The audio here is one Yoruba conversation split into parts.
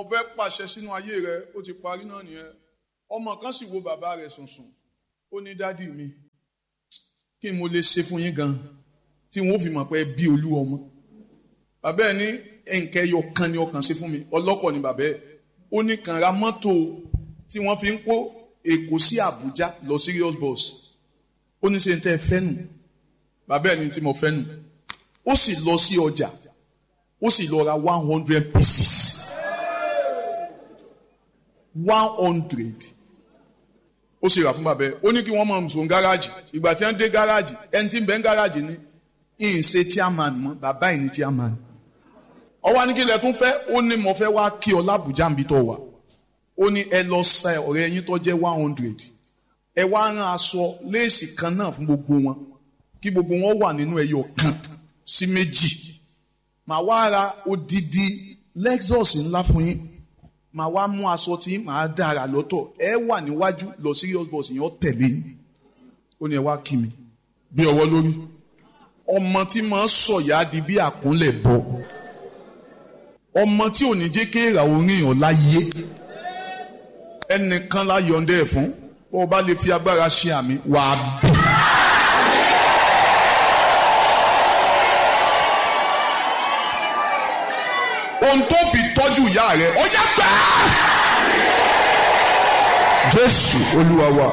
fẹ́ pàṣẹ sínú ayé rẹ ó ti parí náà nìyẹn. Ọmọ kan sì wo bàbá rẹ̀ sùnsùn ó ní dádì mi kí n mo lè ṣe fún yín gan tí wọn ò fi mọ̀ pé bí olú ọmọ. Bàbá ẹ̀ ní ẹ̀ǹkẹ́ ẹyọ kan ni ọkàn ṣe fún mi ọlọ́kọ̀ ni bàbá ẹ̀ ó ní kàn ra mọ́tò tí wọ́n fi ń kó Èkó sí Àbújá lọ serious bus ó ní ṣe ń tẹ́ ẹ fẹ́ nù bàbá ẹ̀ ní tí mo fẹ́ nù ó sì lọ sí ọjà ó sì lọ ra 100 pieces 100 ó sì rà fún bàbá ẹ̀ ó ní kí wọ́n mọ̀ sùn gáràjì ìgbà tí wọ́n dé gáràjì ẹni tí ń bẹ ń gáràjì ní ìyìn ṣe chairman mọ́ bàbá ẹ̀ ní chairman ọwọ́ anìkílẹ̀ tún fẹ́ ó ní mo fẹ́ wá kí ọ l'Ábùjá níbi tó wà ó ní ẹ lọ sa ọ̀rẹ́ yín tó jẹ́ 100 ẹ wá rán aṣọ léèsì kan náà fún gbogbo wọn kí gbogbo wọn wà nínú ẹyọ kan sí méjì màá wá ra odidi Lexus ńlá fún yín màá wá mú aṣọ tí màá dára lọ́tọ̀ ẹ wà níwájú lọ serious bus yẹn ó tẹ̀lé yín ó ní ẹ wá kí mi bí ọwọ́ lórí ọmọ tí máa ń sọ̀yà di bí àkúnlẹ̀ bọ̀ ọmọ tí ò ní jẹ́ kéèrà orin ọ̀ láyé ẹnìkan la yọ̀ǹda ẹ̀ fún bó o bá lè fi agbára ṣe àmì wà á bí. ohun tó fi tọ́jú ìyá rẹ̀ ó yá gbà á. Jésù Olúwa wa.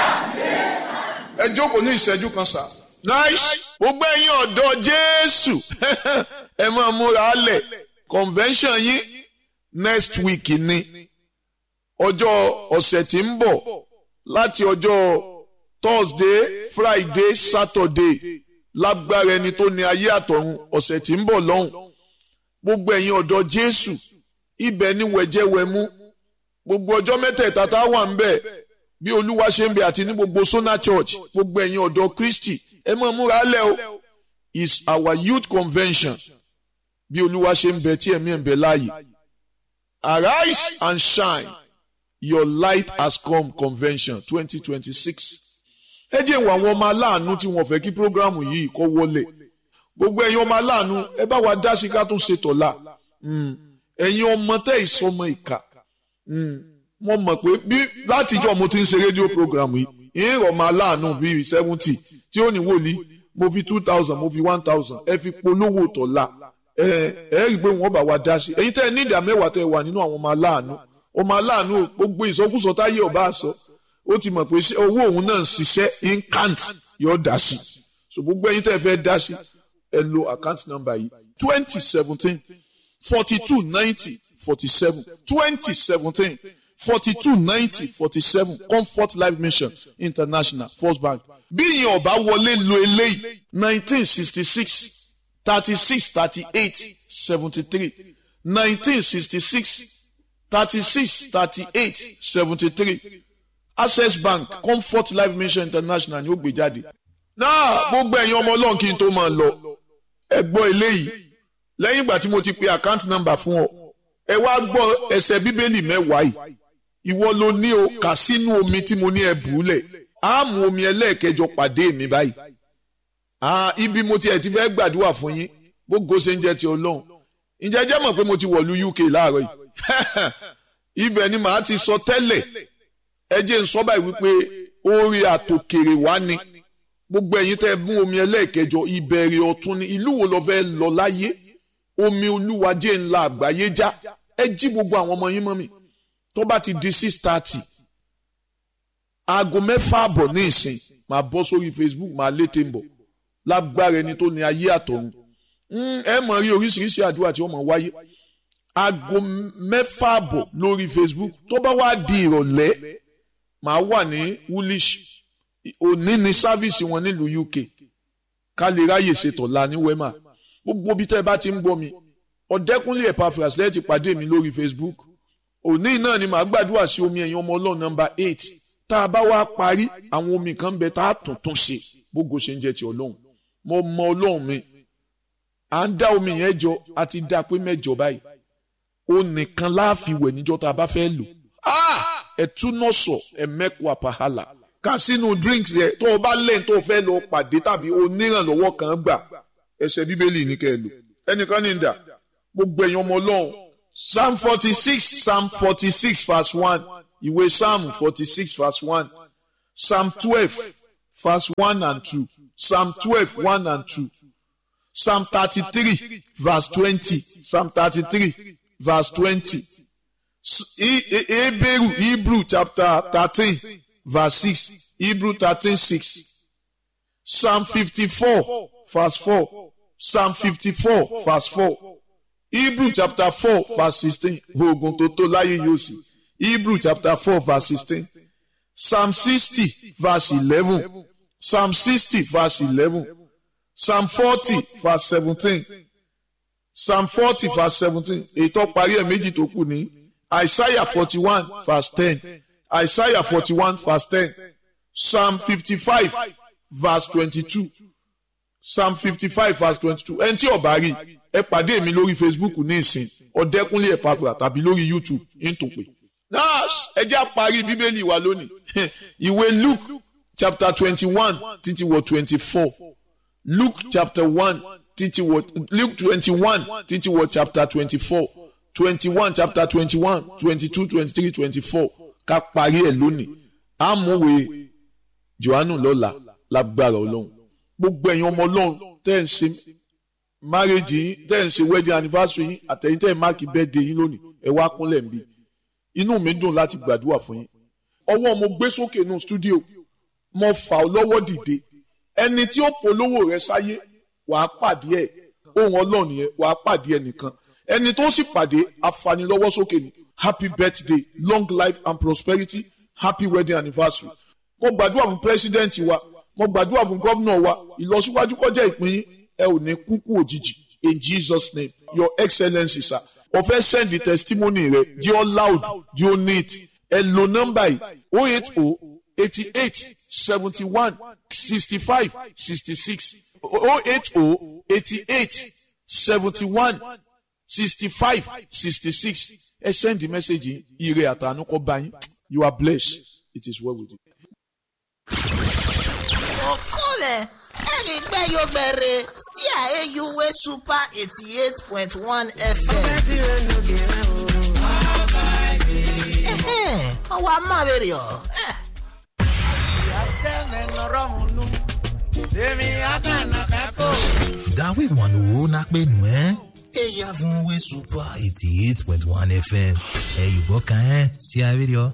Ẹ jókòó ní ìṣẹ́jú kan sá. Nice. Gbogbo ẹ̀yin ọ̀dọ́ Jésù ẹ máa múra lẹ̀ convention yín next week ni ọjọ́ ọ̀sẹ̀ tí ń bọ̀ láti ọjọ́ Thursday, Friday, Saturday lágbára ẹni tó ní ayé àtọ̀run ọ̀sẹ̀ tí ń bọ̀ lọ́hùn. Gbogbo ẹ̀yin ọ̀dọ́ Jésù ibẹ̀ ni wẹ̀jẹ̀wẹ̀mú gbogbo ọjọ́ mẹ́tẹ̀ẹ̀ta tá a wà ń bẹ̀ bí Olúwa ṣe ń bẹ àti ní gbogbo Sona Church gbogbo ẹ̀yin ọ̀dọ́ Kristi ẹ máa múra lẹ̀ o is our youth convention bí Olúwa ṣe ń bẹ tí ẹ̀mí ẹ̀ ń bẹ láàyè. Arise and shine, your light has come convention 2026. Ẹ jẹ́ ìwà àwọn ọmọ aláàánú tí wọ́n fẹ́ kí prógrámù yìí kó wọlé. Gbogbo ẹ̀yin ọmọ aláàánú ẹ bá wa dá sí ká tún ṣe tọ̀la. Ẹ̀yin ọmọ tẹ́ ìsọmọ ìkà. Mo mọ̀ pé bí látijọ́ mo ti ń ṣe rédíò prógrámù yìí, ìrìn ọmọ aláàánú bíi 70 tí ó ní wòlíì mo fi 2000 mo fi 1000 ẹ fi polówó tọ̀la. Ẹ rí i pé wọ́n bá wa dá sí. Ẹ̀yin tẹ́ ẹ ní ìdá mẹ́wàá tẹ́ wà nínú àwọn ọmọ aláàánú gbogbo ìsọkúsọ táyé ọba àsọ ó ti mọ̀ pé owó òun náà ń ṣiṣẹ́ incant yóò dá sí. So gbogbo ẹ̀yin tẹ́ ẹ fẹ́ dá sí ẹ lo account number yìí 2017 42 90 47 2017 42 90 47 Comfort Life Mission International First Bank. Bí ìyẹn ọba wọlé lo eléyìí 1966 36 38 73 1966 36 38 73 Access Bank Comfort Life Mission International ni ó gbé jáde. Náà gbogbo ẹ̀yin ọmọ Ọlọ́run kí n tó máa lọ ẹ gbọ́ eléyìí lẹ́yìn ìgbà tí mo ti pe account number fún ọ ẹ wá gbọ́ ẹsẹ̀ bíbélì mẹ́wàá yìí ìwọ ló ní o kà sínú omi tí mo ní ẹ bùúlẹ̀ á mú omi ẹlẹ́ẹ̀kẹjọ pàdé mi báyìí. Ibi mo ti ẹ̀ ti fẹ́ gbàdúrà fún yín gbogbo ṣe ń jẹ́ ti Ọlọ́run ǹjẹ́ jẹ́ mọ̀ pé mo ti wọ̀lú UK láàárọ̀ yìí ibẹ̀ ni màá ti sọ tẹ́lẹ̀ ẹ jẹ́ ń sọ báyìí wípé orí àtòkèrè wá ni gbogbo ẹ̀yin tẹ́ bún omi ẹlẹ́ẹ̀kẹjọ ìbẹ̀rẹ̀ ọ̀tun ni ìlú wo lọ fẹ́ lọ láyé omi Olúwa jẹ́ ńlá àgbáyé já ẹ jí gbogbo àwọn ọmọ yín mọ́ mi tó bá ti di 6:30 aago 6:30 ní ìsìn màá bọ́ sórí Facebook màá létè ń bọ̀ lágbára ẹni tó ní ayé àtọ̀run ẹ mọ̀ rí oríṣiríṣi àdúrà tí wọ́n mọ̀ wáyé aago 6:30 lórí Facebook tó bá wá di ìrọ̀lẹ́ màá wà ní Woolwich òní ní sáfíìsì wọn nílùú UK ká lè ráyè ṣètọ̀la ní Wema gbogbo bí tẹ́ bá ti ń gbọ́ mi Ọ̀dẹ́kúnlé Epaphras lẹ́yìn ti pàdé mi lórí Facebook òní náà ni màá gbàdúrà sí omi ẹ̀yin ọmọ Ọlọ́run nọ́mbà 8 tá a bá wá parí àwọn omi kan bẹ tá a tuntun ṣe gbogbo ṣe ń jẹ́ ti Ọlọ́run mo mọ Ọlọ́run mi à ń dá omi yẹn jọ àti dá pé mẹ́jọ báyìí ó nìkan láàfin wẹ̀ níjọ́ tá a bá fẹ́ lò ẹ̀túnọ̀sọ̀ ẹ̀mẹ́kù àpàhálà kà sínú drinks yẹ tó o bá lẹ́yìn tó o fẹ́ lọ pàdé tàbí onírànlọ́wọ́ kan gbà ẹsẹ̀ bíbélì ní kẹ́ ẹ lò ẹnìkan ní ìdá gbogbo ẹ̀yin ọmọ Ọlọ́run Psalm 46 verse 1. Ìwé Psalm 46 verse 1. Psalm 12 verse 1 and 2. Psalm 12, 1 and 2. Psalm 33 verse 20. Psalm 33 verse 20. Hebrew chapter 13 verse 6. Hebrew 13, 6. Psalm 54 verse 4. Psalm 54 verse 4. Hebrew chapter 4 verse 16. Ogun tó tó láyé yóò sì. Hebrew chapter 4 verse 16. Psalm 60 verse 11. Psalm 60 verse 11. Psalm 40 verse 17. Psalm 40 verse 17. Ètò parí ẹ̀ méjì tó kù ní Isaiah 41 verse 10. Isaiah 41 verse 10. Psalm 55 verse 22. Psalm 55 verse 22. Ẹni tí ó bá rí ẹ pàdé mi lórí Facebook ní ìsìn Ọ̀dẹ́kúnlé Epafra tàbí lórí YouTube ìntòpè. Ẹ jẹ́ á parí Bíbélì wa lónìí. Ìwé Luke chapter 21 títí wọ 24. Luke chapter 1 títí wọ Luke 21 títí wọ chapter 24. 21 chapter 21, 22, 23, 24. Ká parí ẹ̀ lónìí. Á múwèé Jòhánù lọ́la lágbára Ọlọ́run. Gbogbo ẹ̀yin ọmọ Ọlọ́run tẹ́ ń ṣe marriage yín, tẹ́ ń ṣe wedding anniversary yín, àtẹ̀yin tẹ́ ń máàkì birthday yín lónìí, ẹ wá kúnlẹ̀ ń bí. Inú mi dùn láti gbàdúrà fún yín. Ọwọ́ mo gbé sókè nínú studio, mo fà ọ́ lọ́wọ́ dìde. Ẹni tí ó polówó rẹ sáyé, wàá pàdé ẹ̀. Ohun Ọlọ́run yẹn, wàá pàdé ẹnìkan. Ẹni tó sì pàdé afanilọ́wọ́ sókè ni. Happy birthday, long life and prosperity, happy wedding anniversary. Mo gbàdúrà fún president wa, mo gbàdúrà fún governor wa, ìlọsíwájú kọjá ìpín yín, ẹ ò ní kúkú òjijì. In Jesus' name, your excellency sir. Ó fẹ́ send the testimony rẹ, jẹ́ ó loud, jẹ́ ó neat. Ẹ lo nọ́mbà yìí 080 88 71 65 66 080 88 71 65 66. Ẹ send the message yìí, ire àtàánú kó bá yín. You are blessed. It is well with you. Okole, ẹ̀rí gbẹ́ yóò bẹ̀rẹ̀ sí AUA Super 88.1 FM. Ọwọ́ amáwèrè ọ̀. Dawe wanu na penu Eya fún we Super 88.1 FM. Yùbọ́ kan sí àwẹ̀rẹ̀.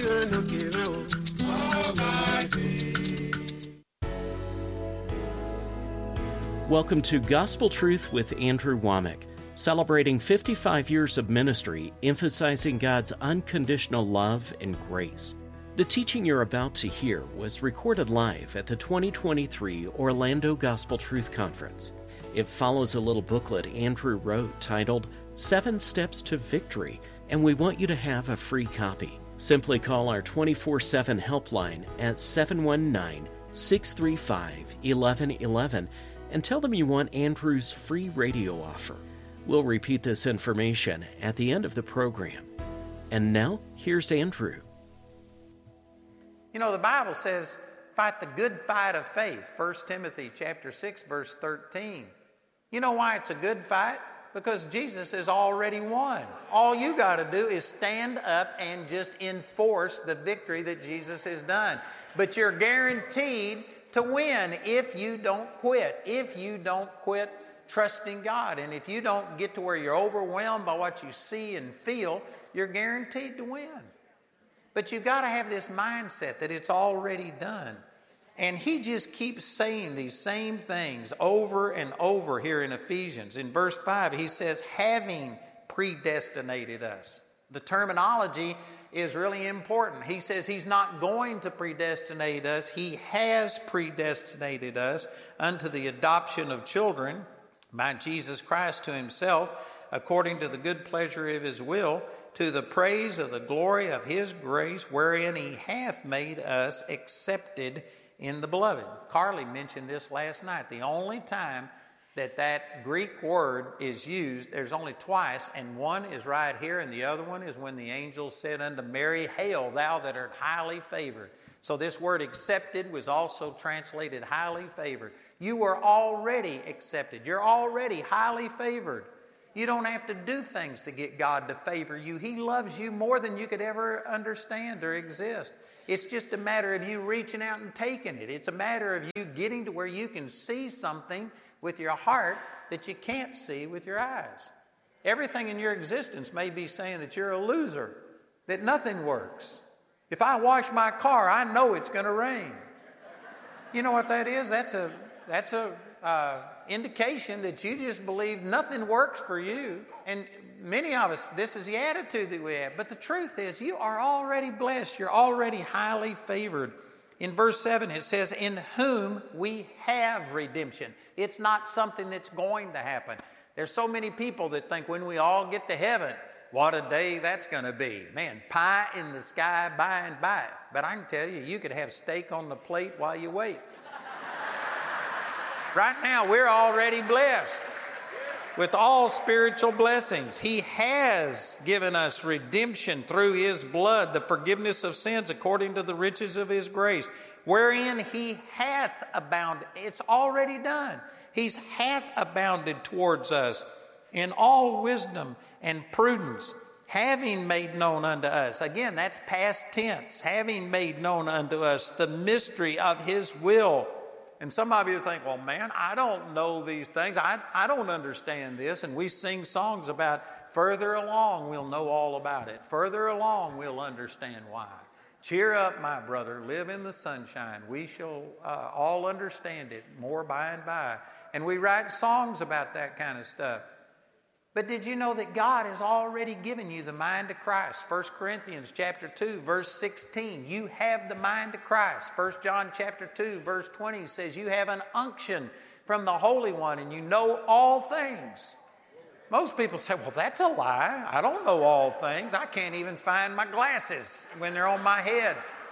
Welcome to Gospel Truth with Andrew Womack, celebrating 55 years of ministry, emphasizing God's unconditional love and grace. The teaching you're about to hear was recorded live at the 2023 Orlando Gospel Truth Conference. It follows a little booklet Andrew wrote titled 7 Steps to Victory, and we want you to have a free copy. Simply call our 24/7 helpline at 719-635-1111 and tell them you want Andrew's free radio offer. We'll repeat this information at the end of the program. And now, here's Andrew. You know, the Bible says, fight the good fight of faith. 1 Timothy chapter 6, verse 13. You know why it's a good fight? Because Jesus has already won. All you got to do is stand up and just enforce the victory that Jesus has done. But you're guaranteed to win if you don't quit. If you don't quit trusting God. And if you don't get to where you're overwhelmed by what you see and feel, you're guaranteed to win. But you've got to have this mindset that it's already done. And he just keeps saying these same things over and over here in Ephesians. In verse 5, he says, having predestinated us. The terminology is really important. He says he's not going to predestinate us. He has predestinated us unto the adoption of children by Jesus Christ to himself, according to the good pleasure of his will, to the praise of the glory of his grace, wherein he hath made us accepted in the beloved. Carly mentioned this last night. The only time that Greek word is used, there's only twice, and one is right here, and the other one is when the angel said unto Mary, Hail, thou that art highly favored. So this word accepted was also translated highly favored. You were already accepted. You're already highly favored. You don't have to do things to get God to favor you. He loves you more than you could ever understand or exist. It's just a matter of you reaching out and taking it. It's a matter of you getting to where you can see something with your heart that you can't see with your eyes. Everything in your existence may be saying that you're a loser, that nothing works. If I wash my car, I know it's going to rain. You know what that is? That's a indication that you just believe nothing works for you. And many of us, this is the attitude that we have. But the truth is, you are already blessed. You're already highly favored. In verse 7, it says, in whom we have redemption. It's not something that's going to happen. There's so many people that think when we all get to heaven, what a day that's going to be. Man, pie in the sky by and by. But I can tell you, you could have steak on the plate while you wait. Right now, we're already blessed with all spiritual blessings. He has given us redemption through His blood, the forgiveness of sins according to the riches of His grace, wherein He hath abounded. It's already done. He hath abounded towards us in all wisdom and prudence, having made known unto us. Again, that's past tense. Having made known unto us the mystery of His will. And some of you think, well, man, I don't know these things. I don't understand this. And we sing songs about further along, we'll know all about it. Further along, we'll understand why. Cheer up, my brother. Live in the sunshine. We shall all understand it more by and by. And we write songs about that kind of stuff. But did you know that God has already given you the mind of Christ? 1 Corinthians chapter 2, verse 16. You have the mind of Christ. 1 John chapter 2, verse 20 says you have an unction from the Holy One and you know all things. Most people say, well, that's a lie. I don't know all things. I can't even find my glasses when they're on my head.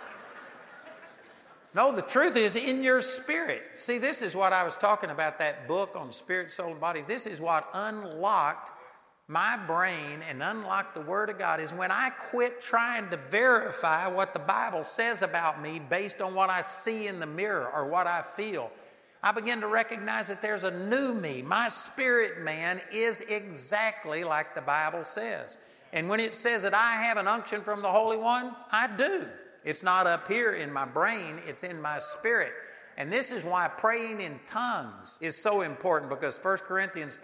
No, the truth is in your spirit. See, this is what I was talking about, that book on spirit, soul, and body. This is what unlocked my brain and unlocked the Word of God, is when I quit trying to verify what the Bible says about me based on what I see in the mirror or what I feel. I began to recognize that there's a new me. My spirit man is exactly like the Bible says. And when it says that I have an unction from the Holy One, I do. It's not up here in my brain, it's in my spirit. And this is why praying in tongues is so important, because 1 Corinthians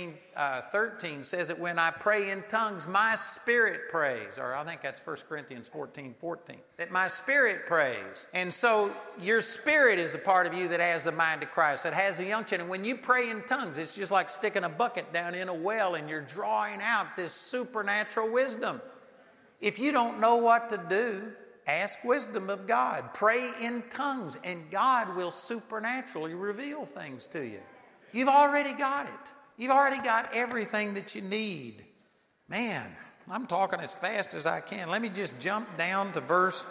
13 says that when I pray in tongues, my spirit prays. Or I think that's 1 Corinthians 14, that my spirit prays. And so your spirit is a part of you that has the mind of Christ, that has the unction. And when you pray in tongues, it's just like sticking a bucket down in a well and you're drawing out this supernatural wisdom. If you don't know what to do, ask wisdom of God. Pray in tongues, and God will supernaturally reveal things to you. You've already got it. You've already got everything that you need. Man, I'm talking as fast as I can. Let me just jump down to verse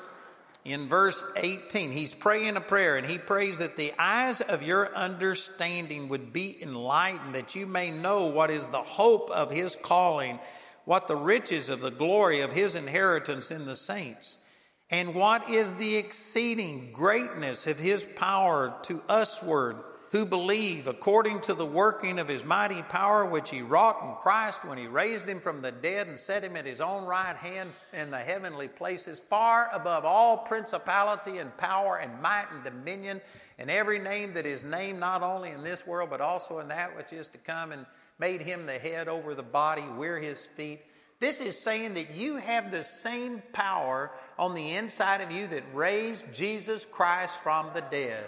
18. He's praying a prayer, and he prays that the eyes of your understanding would be enlightened, that you may know what is the hope of His calling, what the riches of the glory of His inheritance in the saints, and what is the exceeding greatness of His power to usward who believe, according to the working of His mighty power, which He wrought in Christ when He raised Him from the dead and set Him at His own right hand in the heavenly places, far above all principality and power and might and dominion, and every name that is named, not only in this world, but also in that which is to come, and made Him the head over the body, we're His feet. This is saying that you have the same power on the inside of you that raised Jesus Christ from the dead.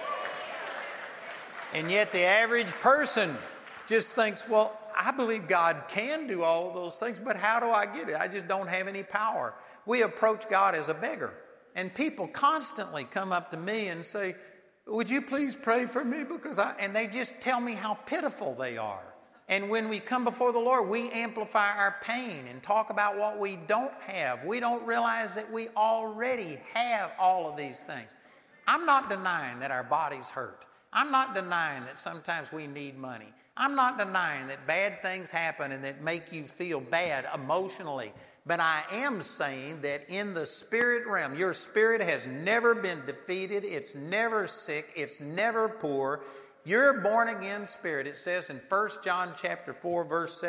And yet the average person just thinks, well, I believe God can do all of those things, but how do I get it? I just don't have any power. We approach God as a beggar. And people constantly come up to me and say, would you please pray for me? And they just tell me how pitiful they are. And when we come before the Lord, we amplify our pain and talk about what we don't have. We don't realize that we already have all of these things. I'm not denying that our bodies hurt. I'm not denying that sometimes we need money. I'm not denying that bad things happen and that make you feel bad emotionally. But I am saying that in the spirit realm, your spirit has never been defeated. It's never sick. It's never poor. You're a born again spirit. It says in 1 John chapter 4, verse 7.